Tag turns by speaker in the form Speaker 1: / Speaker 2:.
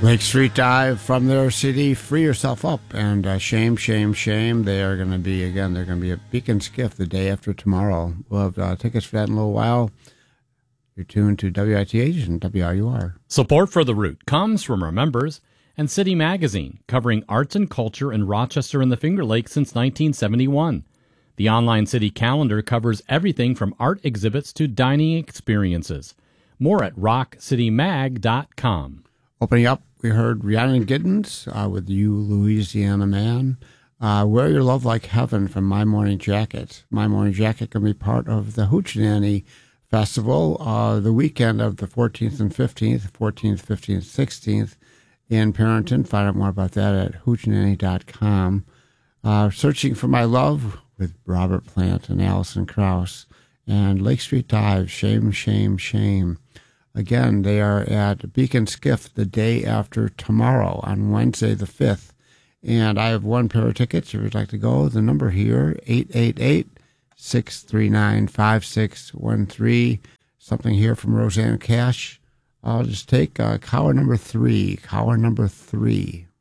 Speaker 1: Lake Street Dive from their CD, Free Yourself Up, and Shame, Shame, Shame. They are going to be, again, they're going to be at Beacon Skiff the day after tomorrow. We'll have tickets for that in a little while. You're tuned to WITH and WRUR.
Speaker 2: Support for The Root comes from our members and City Magazine, covering arts and culture in Rochester and the Finger Lakes since 1971. The online city calendar covers everything from art exhibits to dining experiences. More at rockcitymag.com.
Speaker 1: Opening up, we heard Rhiannon Giddens with You, Louisiana Man. Wear Your Love Like Heaven from My Morning Jacket. My Morning Jacket can be part of the Hoochie Festival the weekend of the 14th and 15th, 15th, 16th in Parenton. Find out more about that at hoochie.com. Searching for My Love with Robert Plant and Allison Krauss. And Lake Street Dive, Shame, Shame, Shame. Again, they are at Beacon Skiff the day after tomorrow on Wednesday the 5th. And I have one pair of tickets if you'd like to go. The number here, 888-639-5613. Something here from Roseanne Cash. I'll just take caller number 3. Caller number 3.